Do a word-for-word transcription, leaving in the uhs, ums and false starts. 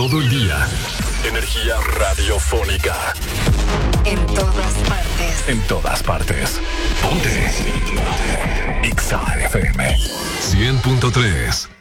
Todo el día. Energía radiofónica. En todas partes. En todas partes. Ponte. Ponte. X A F M. cien punto tres.